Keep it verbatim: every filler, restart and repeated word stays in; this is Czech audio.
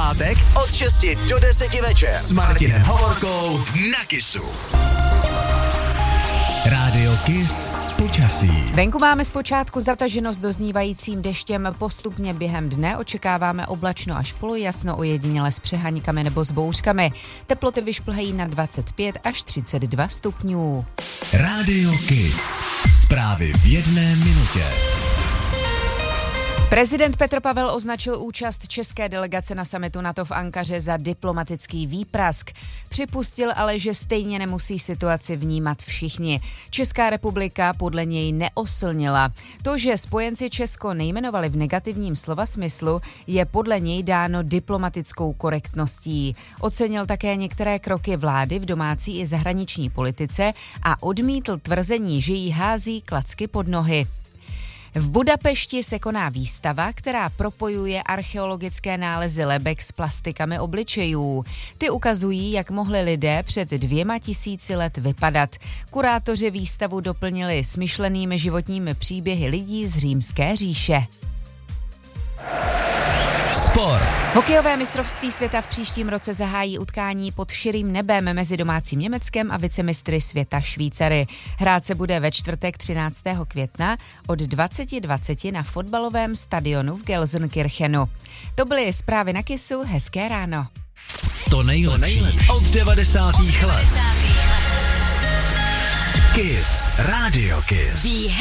pátek od šesti do deseti večer s Martinem Hovorkou na Kissu. Rádio Kiss počasí. Venku máme zpočátku zataženo s doznívajícím deštěm, postupně během dne očekáváme oblačno až polojasno, ojediněle s přeháníkami nebo s bouřkami. Teploty vyšplhají na dvacet pět až třicet dva stupňů. Rádio Kiss. Zprávy v jedné minutě. Prezident Petr Pavel označil účast české delegace na summitu NATO v Ankaře za diplomatický výprask. Připustil ale, že stejně nemusí situaci vnímat všichni. Česká republika podle něj neoslnila. To, že spojenci Česko nejmenovali v negativním slova smyslu, je podle něj dáno diplomatickou korektností. Ocenil také některé kroky vlády v domácí i zahraniční politice a odmítl tvrzení, že jí hází klacky pod nohy. V Budapešti se koná výstava, která propojuje archeologické nálezy lebek s plastikami obličejů. Ty ukazují, jak mohli lidé před dvěma tisíci let vypadat. Kurátoři výstavu doplnili smyšlenými životními příběhy lidí z Římské říše. Sport. Hokejové mistrovství světa v příštím roce zahájí utkání pod širým nebem mezi domácím Německem a vicemistry světa Švýcary. Hrát se bude ve čtvrtek třináctého května od dvacet dvacet na fotbalovém stadionu v Gelsenkirchenu. To byly zprávy na Kissu, hezké ráno. To nejlepší od devadesátých let. Kiss, Rádio Kiss.